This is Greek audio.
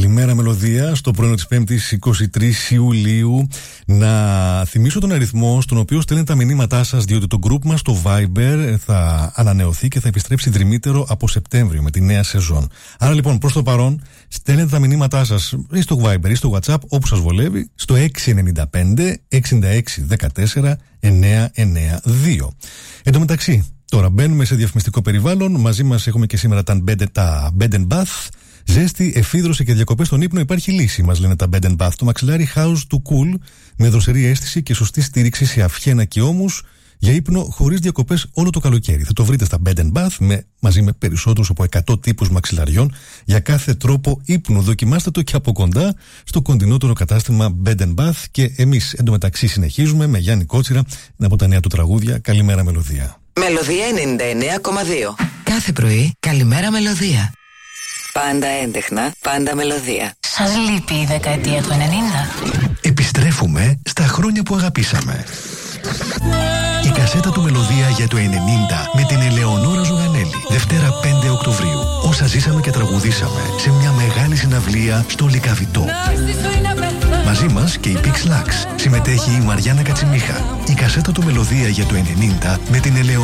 Καλημέρα μελωδία στο πρωινό της 5ης 23 Ιουλίου. Να θυμίσω τον αριθμό στον οποίο στέλνετε τα μηνύματά σας, διότι το group μας στο Viber θα ανανεωθεί και θα επιστρέψει δρυμύτερο από Σεπτέμβριο με τη νέα σεζόν. Άρα λοιπόν προς το παρόν στέλνετε τα μηνύματά σας ή στο Viber ή στο WhatsApp όπου σας βολεύει στο 695 6614 992. Εν τω μεταξύ, τώρα μπαίνουμε σε διαφημιστικό περιβάλλον. Μαζί μας έχουμε και σήμερα τα Bed & Bath. Ζέστη, εφίδρωση και διακοπές στον ύπνο, υπάρχει λύση, μας λένε τα Bed & Bath. Το μαξιλάρι House to Cool με δροσερή αίσθηση και σωστή στήριξη σε αυχένα και ώμους για ύπνο χωρίς διακοπές όλο το καλοκαίρι. Θα το βρείτε στα Bed & Bath μαζί με περισσότερους από 100 τύπους μαξιλαριών για κάθε τρόπο ύπνου. Δοκιμάστε το και από κοντά στο κοντινότερο κατάστημα Bed & Bath. Και εμείς εντωμεταξύ συνεχίζουμε με Γιάννη Κότσιρα από τα νέα του τραγούδια. Καλημέρα Μελωδία. Μελωδία 99,2. Κάθε πρωί καλημέρα Μελωδία. Πάντα έντεχνα, πάντα μελωδία. Σας λείπει η δεκαετία του 90? Επιστρέφουμε στα χρόνια που αγαπήσαμε. Η κασέτα του Μελωδία για το 90 με την Ελεονόρα Ζουγανέλη. Δευτέρα 5 Οκτωβρίου. Όσα ζήσαμε και τραγουδήσαμε σε μια μεγάλη συναυλία στο Λυκαβητό. Μαζί μας και η Pix Lux. Συμμετέχει η Μαριάννα Κατσιμίχα. Η κασέτα του Μελωδία για το 90 με την Ελεονόρα